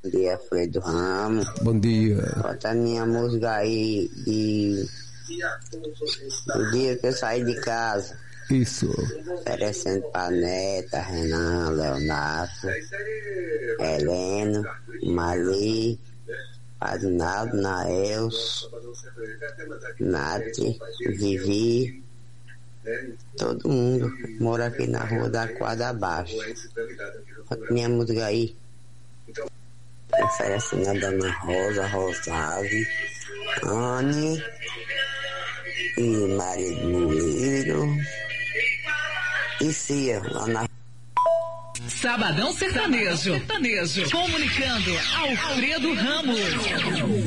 Bom dia, Fredo Ramos. Bom dia. Bota a minha música aí do dia que eu saí de casa. Isso. Oferecendo pra Neta, Renan, Leonardo, Heleno, Mali, Adinaldo, Naels, Nath, Vivi, todo mundo mora aqui na rua da quadra abaixo. Bota minha música aí. Oferecendo a Dona Rosa, Rosave, Anne e Maria do Moleiro e Cia, lá na Sabadão Sertanejo. Comunicando Alfredo Ramos.